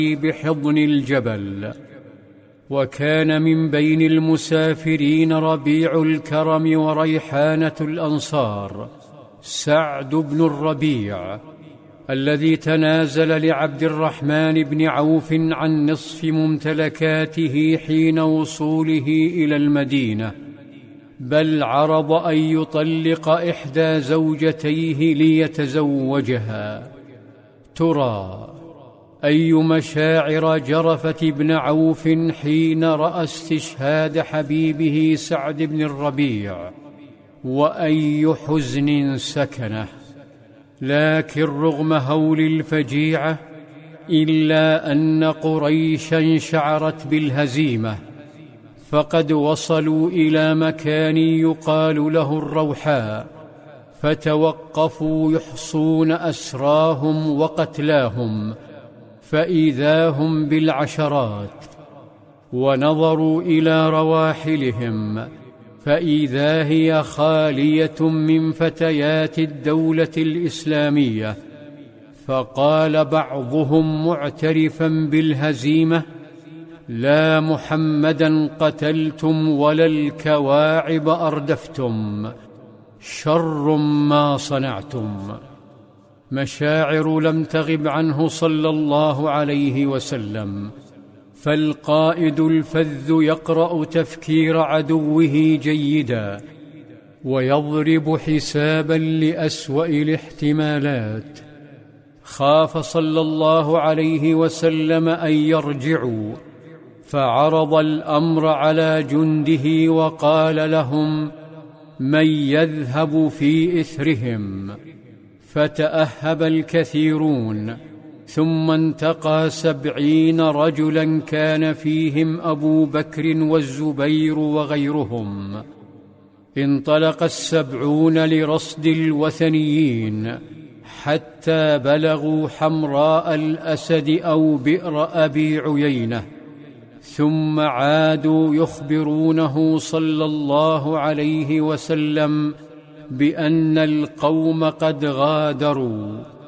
بحضن الجبل. وكان من بين المسافرين ربيع الكرم وريحانة الأنصار سعد بن الربيع، الذي تنازل لعبد الرحمن بن عوف عن نصف ممتلكاته حين وصوله إلى المدينة، بل عرض أن يطلق إحدى زوجتيه ليتزوجها. ترى أي مشاعر جرفت ابن عوف حين رأى استشهاد حبيبه سعد بن الربيع، وأي حزن سكنه. لكن رغم هول الفجيعة إلا أن قريشا شعرت بالهزيمة، فقد وصلوا إلى مكان يقال له الروحاء، فتوقفوا يحصون أسراهم وقتلاهم، فإذا هم بالعشرات. ونظروا إلى رواحلهم فإذا هي خالية من فتيات الدولة الإسلامية. فقال بعضهم معترفا بالهزيمة: لا محمدا قتلتم ولا الكواعب أردفتم، شر ما صنعتم. مشاعر لم تغب عنه صلى الله عليه وسلم، فالقائد الفذ يقرأ تفكير عدوه جيدا، ويضرب حسابا لأسوأ الاحتمالات. خاف صلى الله عليه وسلم أن يرجعوا، فعرض الأمر على جنده وقال لهم: من يذهب في إثرهم؟ فتأهب الكثيرون، ثم انتقى 70 رجلا كان فيهم أبو بكر والزبير وغيرهم. انطلق 70 لرصد الوثنيين حتى بلغوا حمراء الأسد أو بئر أبي عيينة، ثم عادوا يخبرونه صلى الله عليه وسلم بأن القوم قد غادروا.